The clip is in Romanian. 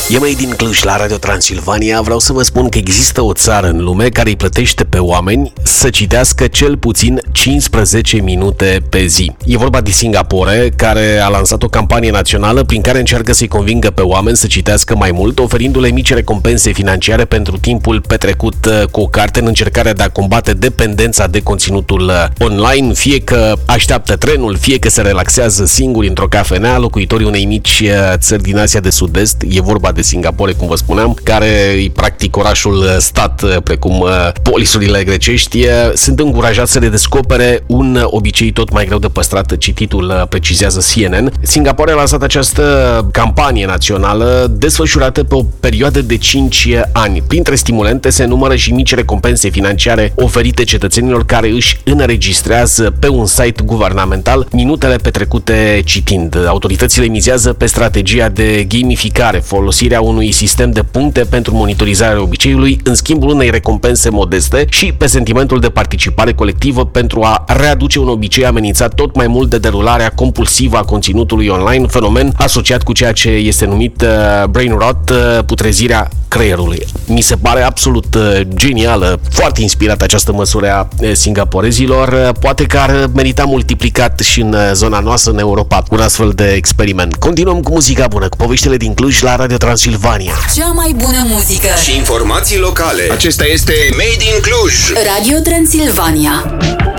E mai din Cluj la Radio Transilvania. Vreau să vă spun că există o țară în lume care îi plătește pe oameni să citească cel puțin 15 minute pe zi. E vorba de Singapore, care a lansat o campanie națională prin care încearcă să-i convingă pe oameni să citească mai mult, oferindu-le mici recompense financiare pentru timpul petrecut cu o carte în încercarea de a combate dependența de conținutul online, fie că așteaptă trenul, fie că se relaxează singuri într-o cafenea. Locuitorii unei mici țări din Asia de Sud-Est, e vorba de Singapore, cum vă spuneam, care e practic orașul stat, precum polisurile grecești, sunt încurajați să redescopere un obicei tot mai greu de păstrat, cititul precizează CNN. Singapore a lansat această campanie națională desfășurată pe o perioadă de 5 ani. Printre stimulente se numără și mici recompense financiare oferite cetățenilor care își înregistrează pe un site guvernamental minutele petrecute citind. Autoritățile mizează pe strategia de gamificare, folosirea unui sistem de puncte pentru monitorizarea obiceiului în schimbul unei recompense modeste și pe sentimentul de participare colectivă pentru a readuce un obicei amenințat tot mai mult de derularea compulsivă a conținutului online, fenomen asociat cu ceea ce este numit brain rot, putrezirea creierului. Mi se pare absolut genială, foarte inspirată această măsură a singaporezilor. Poate că ar merita multiplicat și în zona noastră, în Europa, un astfel de experiment. Continuăm cu muzica bună, cu poveștile din Cluj la Radio Transilvania. Cea mai bună muzică și informații locale. Acesta este Made in Cluj. Radio Transilvania.